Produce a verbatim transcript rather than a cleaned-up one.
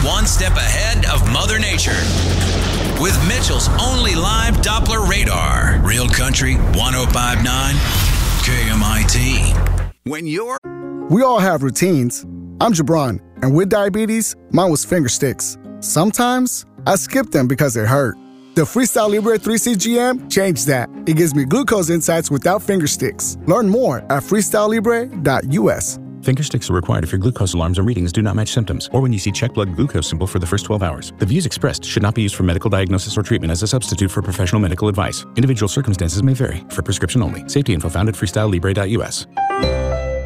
one step ahead of Mother Nature. With Mitchell's only live Doppler radar. Real Country one oh five point nine K M I T. When you're... We all have routines. I'm Jabron, and with diabetes, mine was finger sticks. Sometimes, I skip them because it hurt. The Freestyle Libre three C G M changed that. It gives me glucose insights without finger sticks. Learn more at freestyle libre dot U S. Finger sticks are required if your glucose alarms or readings do not match symptoms, or when you see check blood glucose symbol for the first twelve hours. The views expressed should not be used for medical diagnosis or treatment as a substitute for professional medical advice. Individual circumstances may vary. For prescription only. Safety info found at freestyle libre dot U S.